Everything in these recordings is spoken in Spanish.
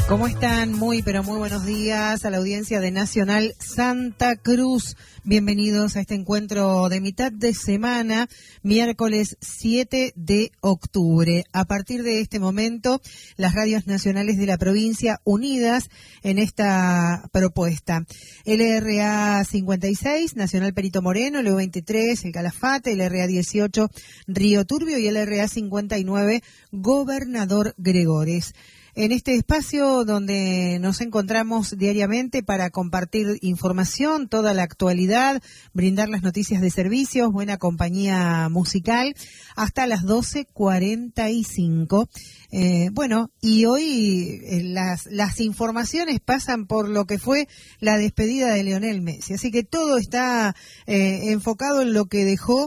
¿Cómo están? Muy, pero muy buenos días a la audiencia de Nacional Santa Cruz. Bienvenidos a este encuentro de mitad de semana, miércoles 7 de octubre. A partir de este momento, las radios nacionales de la provincia unidas en esta propuesta. LRA 56, Nacional Perito Moreno, LU23, El Calafate, LRA 18, Río Turbio y LRA 59, Gobernador Gregores. En este espacio donde nos encontramos diariamente para compartir información, toda la actualidad, brindar las noticias de servicios, buena compañía musical, hasta las 12:45. Bueno, y hoy las informaciones pasan por lo que fue la despedida de Lionel Messi. Así que todo está enfocado en lo que dejó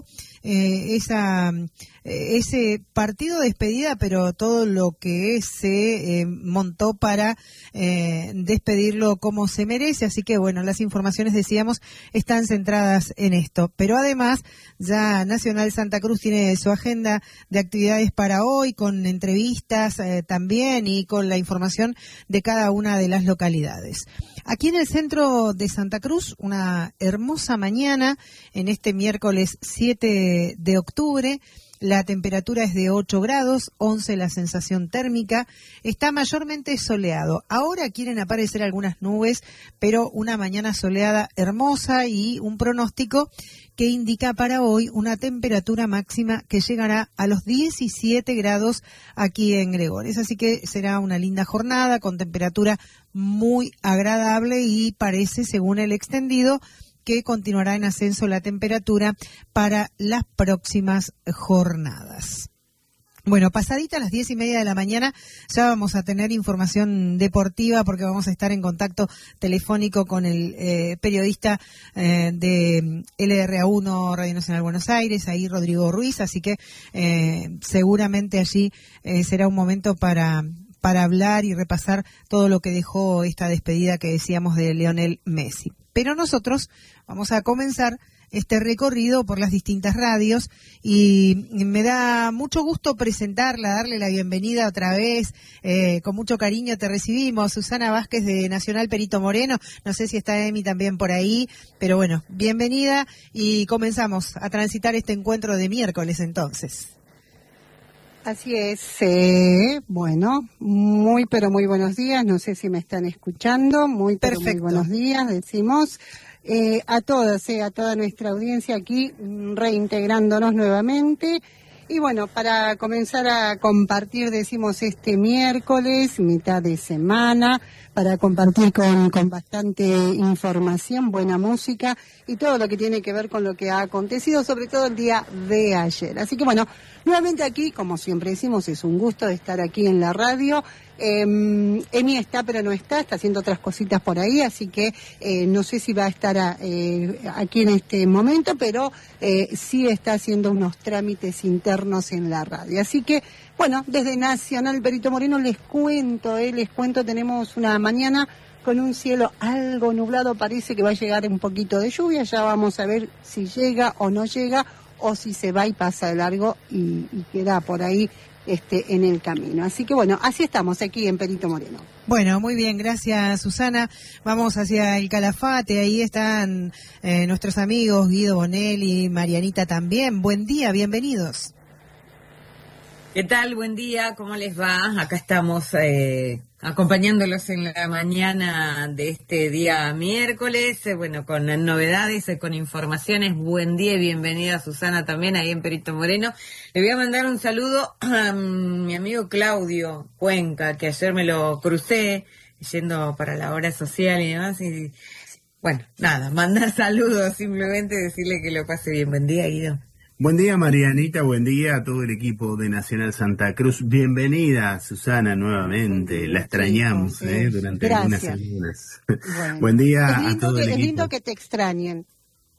ese partido de despedida, pero todo lo que se montó para despedirlo como se merece. Así que bueno, las informaciones, decíamos, están centradas en esto. Pero además, ya Nacional Santa Cruz tiene su agenda de actividades para hoy, con entrevistas también y con la información de cada una de las localidades. Aquí en el centro de Santa Cruz, una hermosa mañana en este miércoles 7 de octubre. La temperatura es de 8 grados, 11 la sensación térmica, está mayormente soleado. Ahora quieren aparecer algunas nubes, pero una mañana soleada hermosa y un pronóstico que indica para hoy una temperatura máxima que llegará a los 17 grados aquí en Gregores. Así que será una linda jornada con temperatura muy agradable y parece, según el extendido, que continuará en ascenso la temperatura para las próximas jornadas. Bueno, pasadita las 10:30 de la mañana ya vamos a tener información deportiva porque vamos a estar en contacto telefónico con el periodista de LRA1 Radio Nacional Buenos Aires, ahí Rodrigo Ruiz, así que seguramente allí será un momento para hablar y repasar todo lo que dejó esta despedida que decíamos de Lionel Messi. Pero nosotros vamos a comenzar este recorrido por las distintas radios y me da mucho gusto presentarla, darle la bienvenida otra vez, con mucho cariño te recibimos, Susana Vázquez de Nacional Perito Moreno, no sé si está Emi también por ahí, pero bueno, bienvenida y comenzamos a transitar este encuentro de miércoles entonces. Así es, bueno, muy pero muy buenos días, no sé si me están escuchando, muy pero Perfecto. Muy buenos días, decimos a todas, a toda nuestra audiencia aquí, reintegrándonos nuevamente. Y bueno, para comenzar a compartir, decimos, este miércoles, mitad de semana, para compartir con bastante información, buena música y todo lo que tiene que ver con lo que ha acontecido, sobre todo el día de ayer. Así que bueno, nuevamente aquí, como siempre decimos, es un gusto de estar aquí en la radio. Emi está, pero no está haciendo otras cositas por ahí, así que no sé si va a estar aquí en este momento, pero sí está haciendo unos trámites internos en la radio. Así que, bueno, desde Nacional Perito Moreno les cuento, tenemos una mañana con un cielo algo nublado, parece que va a llegar un poquito de lluvia, ya vamos a ver si llega o no llega, o si se va y pasa de largo y queda por ahí en el camino. Así que bueno, así estamos aquí en Perito Moreno. Bueno, muy bien, gracias Susana. Vamos hacia el Calafate, ahí están nuestros amigos Guido Bonelli, Marianita también. Buen día, bienvenidos. ¿Qué tal? Buen día, ¿cómo les va? Acá estamos acompañándolos en la mañana de este día miércoles, bueno, con novedades, con informaciones. Buen día y bienvenida Susana también ahí en Perito Moreno. Le voy a mandar un saludo a mi amigo Claudio Cuenca, que ayer me lo crucé yendo para la hora social y demás, y bueno, nada, mandar saludos, simplemente decirle que lo pase bien. Buen día, Guido. Buen día, Marianita, buen día a todo el equipo de Nacional Santa Cruz. Bienvenida, Susana, nuevamente. La extrañamos durante algunas semanas. Bueno. Buen día a todo el equipo. Es lindo que te extrañen.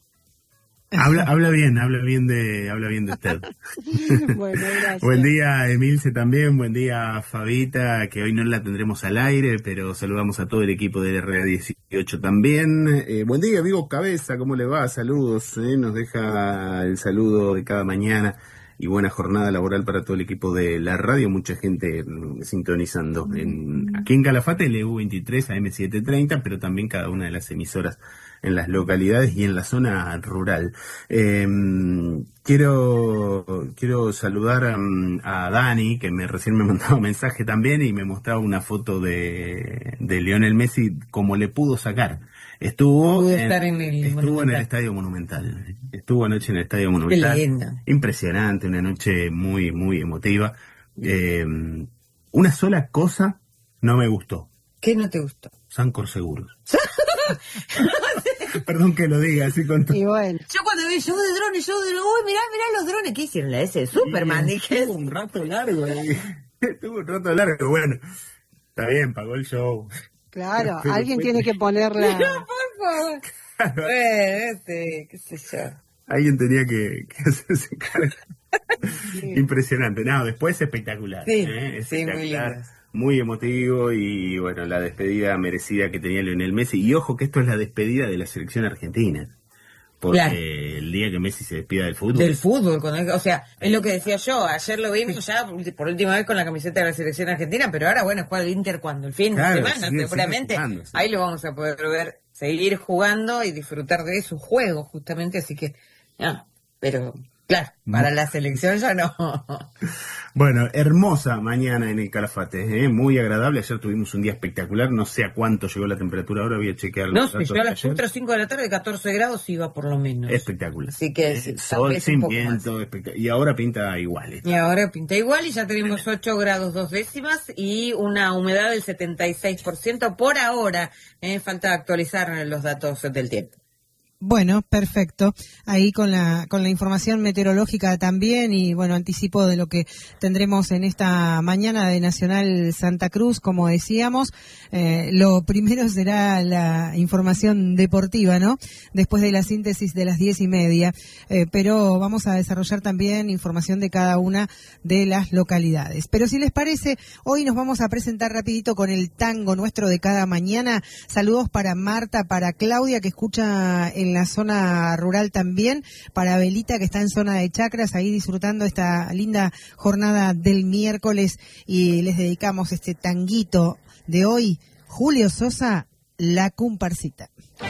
Habla bien de usted. Bueno, gracias. Buen día, Emilce también, buen día, Fabita, que hoy no la tendremos al aire, pero saludamos a todo el equipo de RA18 también. Buen día, Vigo Cabeza, ¿cómo le va? Saludos, nos deja el saludo de cada mañana y buena jornada laboral para todo el equipo de la radio, mucha gente sintonizando aquí en Calafate, LU23 AM730, pero también cada una de las emisoras en las localidades y en la zona rural. Quiero saludar a Dani, que recién me mandaba un mensaje también y me mostraba una foto de Lionel Messi, como le pudo sacar. Estuvo en el Estadio Monumental. Estuvo anoche en el Estadio Monumental. Qué lindo. Impresionante, una noche muy, muy emotiva. Una sola cosa no me gustó. ¿Qué no te gustó? Sancor Seguros. Perdón que lo diga así con todo. Y bueno. Yo cuando vi show de drones, uy, mirá los drones, ¿qué hicieron? La S de Superman, dije. Estuvo un rato largo, bueno, está bien, pagó el show. Claro, alguien tiene que ponerla. No, por favor. Qué sé yo. Alguien tenía que hacerse cargo. Sí. Impresionante. No, después espectacular. Sí, espectacular. Muy emotivo y bueno, la despedida merecida que tenía Lionel Messi. Y ojo que esto es la despedida de la selección argentina. Porque claro, el día que Messi se despida del fútbol. Del fútbol, o sea, es lo que decía yo. Ayer lo vimos ya por última vez con la camiseta de la selección argentina, pero ahora bueno, juega el Inter cuando el fin de semana, seguramente. Ahí lo vamos a poder ver, seguir jugando y disfrutar de su juego, justamente. Así que, no, pero claro, para la selección ya no. Bueno, hermosa mañana en el Calafate, muy agradable. Ayer tuvimos un día espectacular, no sé a cuánto llegó la temperatura ahora, voy a chequear. No, si yo a las 4 o 5 de la tarde, 14 grados iba por lo menos. Espectacular. Así que sol sin viento, y ahora pinta igual. Y ahora pinta igual y ya tenemos 8 grados 2 décimas y una humedad del 76% por ahora. Falta actualizar los datos del tiempo. Bueno, perfecto. Ahí con la información meteorológica también y bueno, anticipo de lo que tendremos en esta mañana de Nacional Santa Cruz, como decíamos. Lo primero será la información deportiva, ¿no? Después de la síntesis de las 10:30. Pero vamos a desarrollar también información de cada una de las localidades. Pero si les parece, hoy nos vamos a presentar rapidito con el tango nuestro de cada mañana. Saludos para Marta, para Claudia, que escucha en la zona rural también, para Belita, que está en zona de Chacras, ahí disfrutando esta linda jornada del miércoles, y les dedicamos este tanguito de hoy, Julio Sosa, La Comparsita.